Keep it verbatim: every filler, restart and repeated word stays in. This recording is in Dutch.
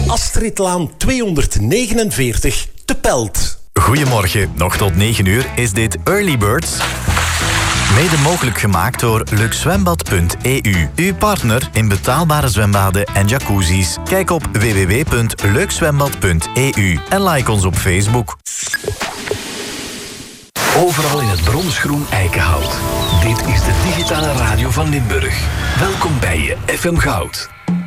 Astridlaan tweehonderdnegenenveertig te Pelt. Goedemorgen, nog tot negen uur is dit Early Birds. Mede mogelijk gemaakt door luxzwembad punt e u. Uw partner in betaalbare zwembaden en jacuzzis. Kijk op w w w punt luxzwembad punt e u en like ons op Facebook. Overal in het bronsgroen eikenhout. Dit is de digitale radio van Limburg. Welkom bij je F M Goud.